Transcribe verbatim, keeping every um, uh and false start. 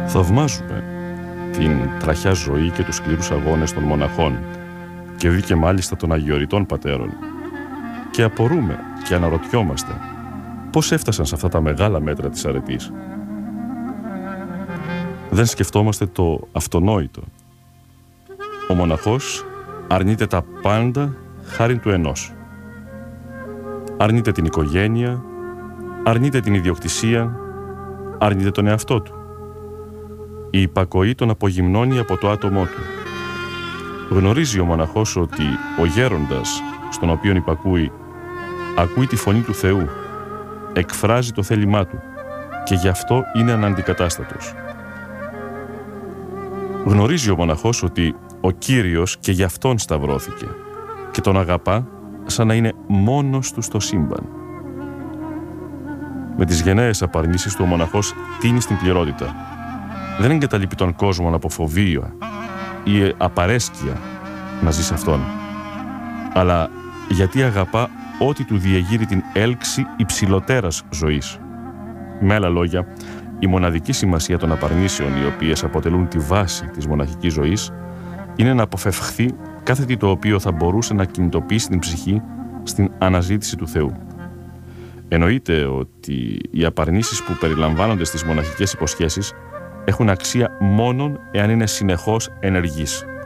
Θαυμάζουμε την τραχιά ζωή και τους σκληρούς αγώνες των μοναχών και δει και μάλιστα των αγιοριτών πατέρων και απορούμε και αναρωτιόμαστε πώς έφτασαν σε αυτά τα μεγάλα μέτρα της αρετής. Δεν σκεφτόμαστε το αυτονόητο. Ο μοναχός αρνείται τα πάντα χάριν του ενός. Αρνείται την οικογένεια, αρνείται την ιδιοκτησία, αρνείται τον εαυτό του. Η υπακοή τον απογυμνώνει από το άτομό του. Γνωρίζει ο μοναχός ότι ο γέροντας, στον οποίον υπακούει, ακούει τη φωνή του Θεού, εκφράζει το θέλημά του και γι' αυτό είναι αναντικατάστατος. Γνωρίζει ο μοναχός ότι ο Κύριος και γι' αυτόν σταυρώθηκε και τον αγαπά σαν να είναι μόνος του στο σύμπαν. Με τις γενναίες απαρνήσεις του ο μοναχός τίνει στην πληρότητα. Δεν εγκαταλείπει τον κόσμο από φοβία ή απαρέσκεια να ζει σε αυτόν, αλλά γιατί αγαπά ό,τι του διεγείρει την έλξη υψηλότερας ζωής. Με άλλα λόγια, η μοναδική σημασία των απαρνήσεων, οι οποίες αποτελούν τη βάση της μοναχικής ζωής, είναι να αποφευχθεί κάθε τι το οποίο θα μπορούσε να κινητοποιήσει την ψυχή στην αναζήτηση του Θεού. Εννοείται ότι οι απαρνήσεις που περιλαμβάνονται στις μοναχικές υποσχέσεις έχουν αξία μόνον εάν είναι συνεχώς ενεργείς.